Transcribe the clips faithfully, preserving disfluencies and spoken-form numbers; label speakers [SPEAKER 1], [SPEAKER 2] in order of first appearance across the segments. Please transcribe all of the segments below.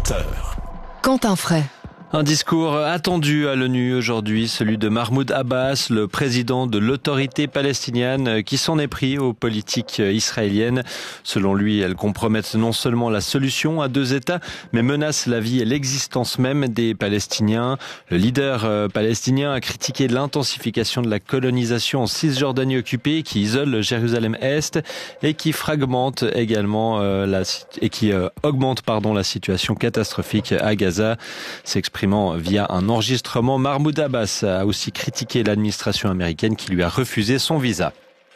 [SPEAKER 1] vingt heures.
[SPEAKER 2] Quentin Fray.
[SPEAKER 3] Un discours attendu à l'ONU aujourd'hui, celui de Mahmoud Abbas, le président de l'autorité palestinienne, qui s'en est pris aux politiques israéliennes. Selon lui, elles compromettent non seulement la solution à deux États, mais menacent la vie et l'existence même des Palestiniens. Le leader palestinien a critiqué l'intensification de la colonisation en Cisjordanie occupée, qui isole Jérusalem-Est et qui fragmente également euh, la, et qui euh, augmente pardon la situation catastrophique à Gaza. S'exprime via un enregistrement, Mahmoud Abbas a aussi critiqué l'administration américaine qui lui a refusé son visa.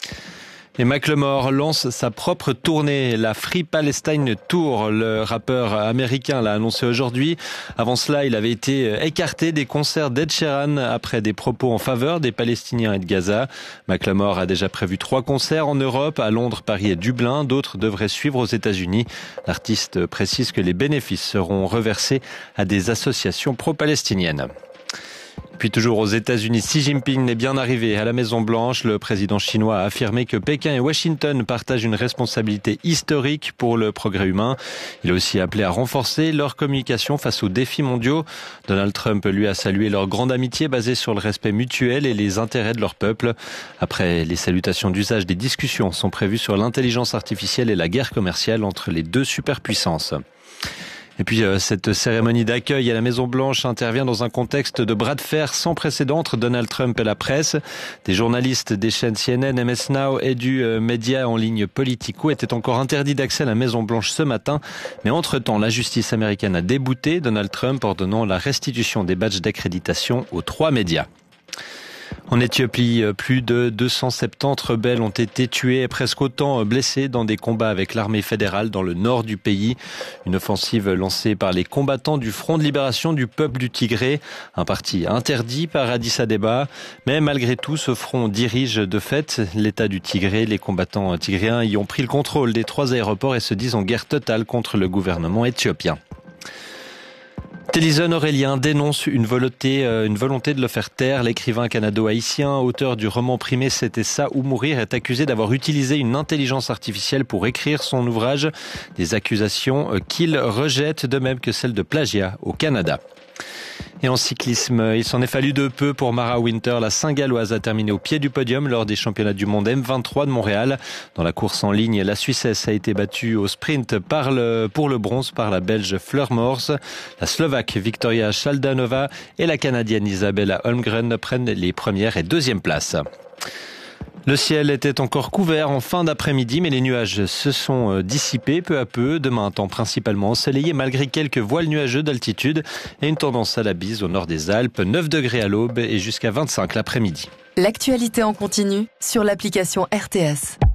[SPEAKER 3] Et Macklemore lance sa propre tournée, la Free Palestine Tour. Le rappeur américain l'a annoncé aujourd'hui. Avant cela, il avait été écarté des concerts d'Ed Sheeran après des propos en faveur des Palestiniens et de Gaza. Macklemore a déjà prévu trois concerts en Europe, à Londres, Paris et Dublin. D'autres devraient suivre aux États-Unis. L'artiste précise que les bénéfices seront reversés à des associations pro-palestiniennes. Puis toujours aux États-Unis, Xi Jinping est bien arrivé à la Maison-Blanche. Le président chinois a affirmé que Pékin et Washington partagent une responsabilité historique pour le progrès humain. Il a aussi appelé à renforcer leur communication face aux défis mondiaux. Donald Trump, lui, a salué leur grande amitié basée sur le respect mutuel et les intérêts de leur peuple. Après, les salutations d'usage, des discussions sont prévues sur l'intelligence artificielle et la guerre commerciale entre les deux superpuissances. Et puis euh, cette cérémonie d'accueil à la Maison-Blanche intervient dans un contexte de bras de fer sans précédent entre Donald Trump et la presse. Des journalistes des chaînes C N N, M S Now et du euh, média en ligne Politico étaient encore interdits d'accès à la Maison-Blanche ce matin. Mais entre-temps, la justice américaine a débouté Donald Trump ordonnant la restitution des badges d'accréditation aux trois médias. En Éthiopie, plus de deux cent soixante-dix rebelles ont été tués et presque autant blessés dans des combats avec l'armée fédérale dans le nord du pays. Une offensive lancée par les combattants du Front de libération du peuple du Tigré, un parti interdit par Addis Abeba. Mais malgré tout, ce front dirige de fait l'État du Tigré. Les combattants tigréens y ont pris le contrôle des trois aéroports et se disent en guerre totale contre le gouvernement éthiopien. Téléson Aurélien dénonce une volonté, euh, une volonté de le faire taire. L'écrivain canado-haïtien, auteur du roman primé C'était ça ou mourir, est accusé d'avoir utilisé une intelligence artificielle pour écrire son ouvrage. Des accusations qu'il rejette, de même que celles de plagiat au Canada. Et en cyclisme, il s'en est fallu de peu pour Mara Winter. La Saint-Galloise a terminé au pied du podium lors des championnats du monde M vingt-trois de Montréal. Dans la course en ligne, la Suissesse a été battue au sprint par le, pour le bronze par la Belge Fleur Morse. La Slovaque Victoria Shaldanova et la Canadienne Isabella Holmgren prennent les premières et deuxièmes places. Le ciel était encore couvert en fin d'après-midi, mais les nuages se sont dissipés peu à peu. Demain, un temps principalement ensoleillé malgré quelques voiles nuageux d'altitude et une tendance à la bise au nord des Alpes. neuf degrés à l'aube et jusqu'à vingt-cinq l'après-midi.
[SPEAKER 2] L'actualité en continu sur l'application R T S.